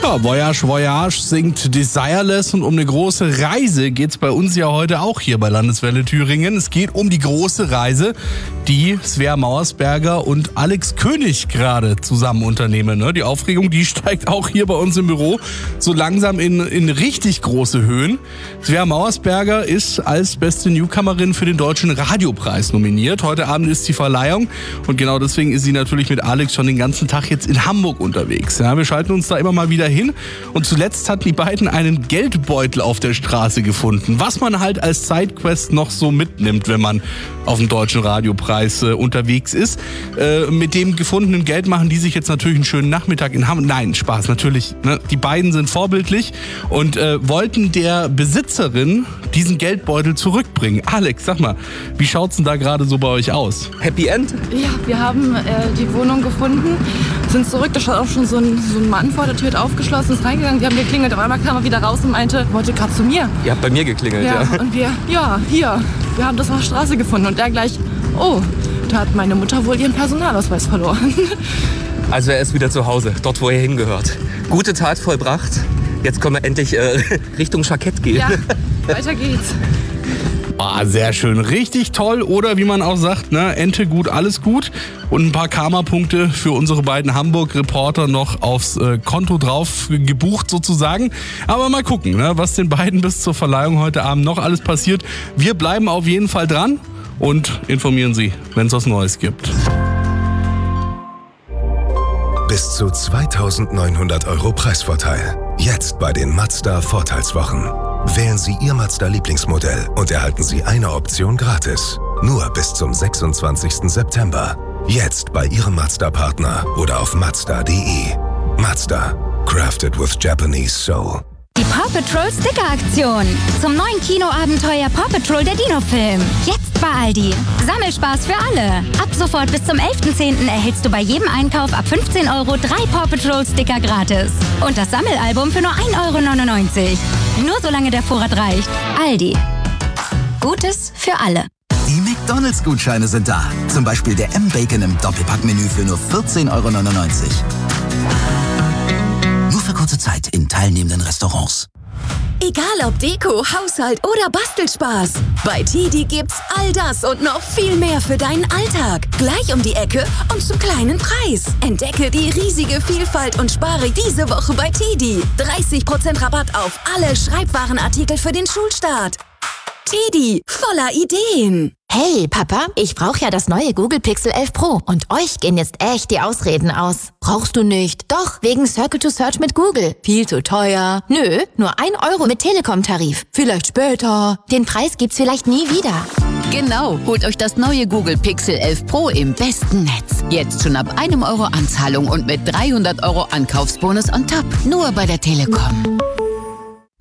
Ja, Voyage, Voyage singt Desireless und um eine große Reise geht's bei uns ja heute auch hier bei Landeswelle Thüringen. Es geht um die große Reise, die Svea Mauersberger und Alex König gerade zusammen unternehmen. Die Aufregung, die steigt auch hier bei uns im Büro so langsam in richtig große Höhen. Svea Mauersberger ist als beste Newcomerin für den Deutschen Radiopreis nominiert. Heute Abend ist die Verleihung und genau deswegen ist sie natürlich mit Alex schon den ganzen Tag jetzt in Hamburg unterwegs. Ja, wir schalten uns da immer mal wieder hin und zuletzt hatten die beiden einen Geldbeutel auf der Straße gefunden, was man halt als Sidequest noch so mitnimmt, wenn man auf dem Deutschen Radiopreis unterwegs ist. Mit dem gefundenen Geld machen die sich jetzt natürlich einen schönen Nachmittag in Hamburg. Nein, Spaß, natürlich. Ne? Die beiden sind vorbildlich und wollten der Besitzerin diesen Geldbeutel zurückbringen. Alex, sag mal, wie schaut's denn da gerade so bei euch aus? Happy End? Ja, wir haben die Wohnung gefunden, sind zurück, da stand auch schon so ein Mann vor der Tür, hat aufgeschlossen, ist reingegangen, wir haben geklingelt, auf einmal kam er wieder raus und meinte, wollte gerade zu mir. Ihr habt bei mir geklingelt, ja. Und wir, hier, wir haben das auf der Straße gefunden und der gleich, oh, da hat meine Mutter wohl ihren Personalausweis verloren. Also er ist wieder zu Hause, dort wo er hingehört. Gute Tat vollbracht, jetzt können wir endlich Richtung Jackett gehen. Ja, weiter geht's. Sehr schön, richtig toll oder wie man auch sagt, ne, Ente gut, alles gut und ein paar Karma-Punkte für unsere beiden Hamburg-Reporter noch aufs Konto drauf gebucht sozusagen. Aber mal gucken, ne, was den beiden bis zur Verleihung heute Abend noch alles passiert. Wir bleiben auf jeden Fall dran und informieren Sie, wenn es was Neues gibt. Bis zu 2.900 € Preisvorteil. Jetzt bei den Mazda Vorteilswochen. Wählen Sie Ihr Mazda-Lieblingsmodell und erhalten Sie eine Option gratis. Nur bis zum 26. September. Jetzt bei Ihrem Mazda-Partner oder auf Mazda.de. Mazda. Crafted with Japanese Soul. Die Paw Patrol Sticker-Aktion. Zum neuen Kinoabenteuer Paw Patrol der Dino-Film. Jetzt bei Aldi. Sammelspaß für alle. Ab sofort bis zum 11.10. erhältst du bei jedem Einkauf ab 15 € 3 Paw Patrol Sticker gratis. Und das Sammelalbum für nur 1,99 €. Nur solange der Vorrat reicht. Aldi. Gutes für alle. Die McDonalds-Gutscheine sind da. Zum Beispiel der M-Bacon im Doppelpack-Menü für nur 14,99 €. Nur für kurze Zeit in teilnehmenden Restaurants. Egal ob Deko, Haushalt oder Bastelspaß. Bei TiDi gibt's all das und noch viel mehr für deinen Alltag. Gleich um die Ecke und zum kleinen Preis. Entdecke die riesige Vielfalt und spare diese Woche bei TiDi. 30% Rabatt auf alle Schreibwarenartikel für den Schulstart. TiDi, voller Ideen. Hey, Papa, ich brauche ja das neue Google Pixel 11 Pro und euch gehen jetzt echt die Ausreden aus. Brauchst du nicht? Doch, wegen Circle to Search mit Google. Viel zu teuer. Nö, nur 1 € mit Telekom-Tarif. Vielleicht später. Den Preis gibt's vielleicht nie wieder. Genau, holt euch das neue Google Pixel 11 Pro im besten Netz. Jetzt schon ab 1 € Anzahlung und mit 300 € Ankaufsbonus on top. Nur bei der Telekom.